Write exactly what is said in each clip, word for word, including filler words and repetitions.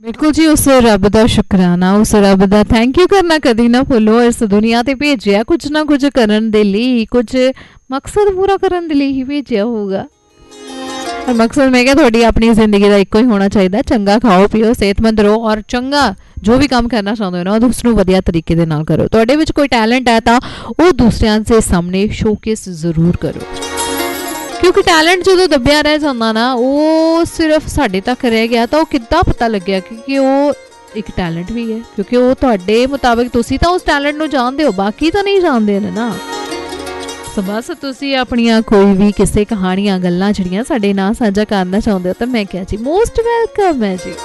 बिल्कुल जी, उस रब दा शुकराना, उस रब दा थैंक यू करना कदी ना भुੱਲੋ। इस दुनिया ते भेजिਆ कुछ ना कुछ ਕਰਨ ਦੇ ਲਈ, ਕੁਝ ਮਕਸਦ ਪੂਰਾ ਕਰਨ ਦੇ ਲਈ ਹੀ ਭੇਜਿਆ ਹੋਊਗਾ। और मकसद मैं क्या थोड़ी अपनी जिंदगी का एको ही होना चाहिए, चंगा खाओ पियो सेहतमंद रहो और चंगा जो भी काम करना चाहते हो ना उसनों वधिया तरीके दे नाल करो। तुहाडे विच कोई टैलेंट है तो वो दूसरियां दे सामने शोकेस जरूर करो, क्योंकि टैलेंट जो दबिया रह जाता ना वो सिर्फ साडे तक रह गया तो किद्दां पता लग्या कि वो एक टैलेंट भी है, क्योंकि वो तुहाडे मुताबिक तुसी तो उस टैलेंट नूं जानदे हो, बाकी तो नहीं जानते ना। सो बस तुसी अपनियां कोई भी किसी कहानियां गल्लां जिहड़ियां साडे नाल साझा करना चाहुंदे हो तो मैं क्या जी मोस्ट वेलकम है जी।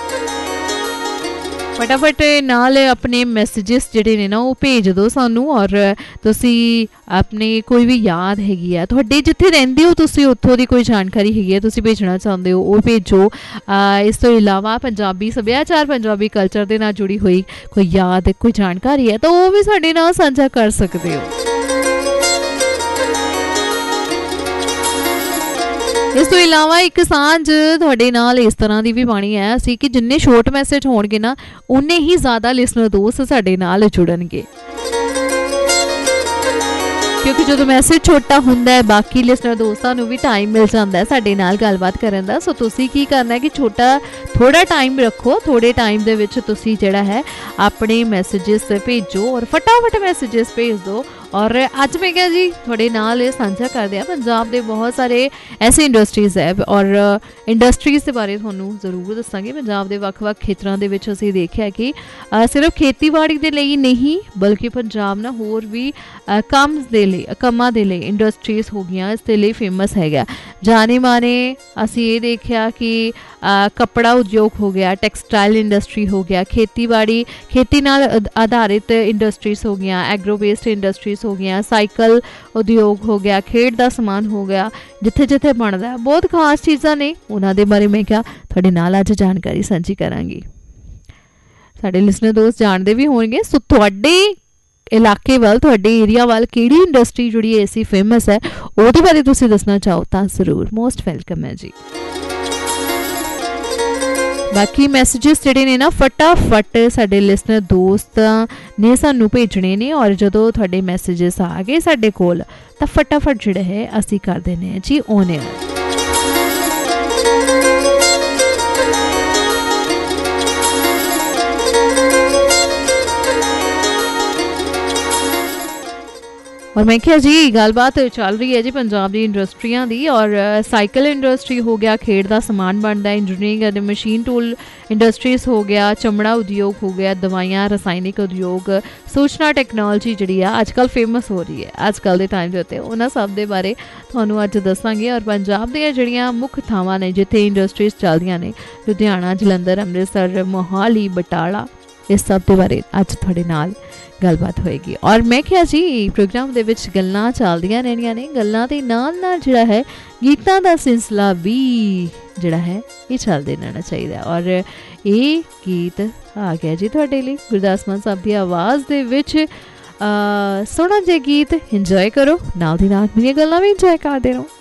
फटाफट नाल अपने मैसेजेस जिहड़े ने ना वो भेज दो सानू, और तुसी अपने कोई भी याद हैगी है तुहाडे जिथे रहिंदे हो तुसी उत्थों दी कोई जानकारी हैगी है तुसी भेजना चाहुंदे हो वो भेजो। इस तो इलावा पंजाबी सभ्याचार पंजाबी कल्चर दे नाल जुड़ी हुई कोई याद कोई जानकारी है तो वो भी साडे नाल साझा कर सकदे हो। इस तो इलावा एक सांझ तुहाडे नाल इस तरह की भी पानी है असी कि जिन्ने शॉर्ट मैसेज होणगे ना उन्ने ही ज़्यादा लिसनर दोस्त साडे नाल जुड़नगे, क्योंकि जो मैसेज छोटा हुंदा है बाकी लिसनर दोस्तों को भी टाइम मिल जाता है साडे नाल गलबात करन दा। सो तुसी की करना है कि छोटा थोड़ा टाइम रखो, थोड़े टाइम दे विच तुसी जिहड़ा है अपने मैसेजेस भेजो और फटाफट मैसेजेस भेज दो। और अज मैं क्या जी थोड़े नाल साझा कर दिया पंजाब के बहुत सारे ऐसे इंडस्ट्रीज़ है और इंडस्ट्रीज़ के बारे थोनू जरूर दसांगे। पंजाब के वक्-वक् खेतरां दे विच असीं देखिया कि सिर्फ खेतीबाड़ी के लिए नहीं बल्कि पंजाब ना होर भी काम दे लई कमां दे लई इंडस्ट्रीज़ हो गई इस लिए फेमस है। जाने माने असीं ये देखिया कि कपड़ा उद्योग हो गया, टैक्सटाइल इंडस्ट्री हो गया, खेतीबाड़ी खेती नाल आधारित इंडस्ट्रीज़ हो गई, एग्रो बेस्ड इंडस्ट्रीज़ हो गया, साइकिल उद्योग हो गया, खेड का समान हो गया, जिथे जिथे बनता बहुत खास चीज़ां ने उन्हां दे बारे मैं क्या थोड़े नाल अज जानकारी साझी करांगी। साडे लिसनर दोस्त जानते भी होंगे। सो तुहाडे इलाके वाल तुहाडे एरिया वाल किहड़ी इंडस्ट्री जिहड़ी ऐसी फेमस है उहदे बारे तुसीं दसना चाहो तो जरूर मोस्ट वेलकम है जी। बाकी मैसेजेस जिहड़े ने ना फटाफट साडे लिसनर दोस्त ने सानू भेजने ने और जदों तुहाडे मैसेजेस आ गए साडे कोल तां फटाफट जिहड़ा है असीं कर देने जी ऑन एयर। और मैं क्या जी गलबात चल रही है जी पंजाब की इंडस्ट्रियां दी, और साइकिल इंडस्ट्री हो गया, खेड का समान बनता, engineering and machine tool industries हो गया, चमड़ा उद्योग हो गया, दवाइयाँ रसायनिक उद्योग, सूचना टैक्नोलॉजी जी अजकल फेमस हो रही है अजकल के टाइम के उत्ते उन्होंने सब के बारे थोनू अज दसांगे। और पंजाब दी जिहड़ियां मुख थावां ने जिथे इंडस्ट्रीज़ चलदियां ने लुधियाना, जलंधर, अमृतसर, मोहाली, बटाला, इस सब के बारे अज थोड़े नाल गलबात होएगी। और मैं क्या जी प्रोग्राम दे विच गल्लां चलदियां रहनियां ने, गल्लां दे नाल नाल जिहड़ा है गीतां दा सिलसिला भी जिहड़ा है ये चलदे रहना चाहिए। और ये गीत आ गया जी तुहाडे लई गुरदास मान साहब दी आवाज़ दे विच सोहना जिहा गीत इंजॉय करो, नाल दी नाल मेरियां गल्लां भी इंजॉय करदे रहो।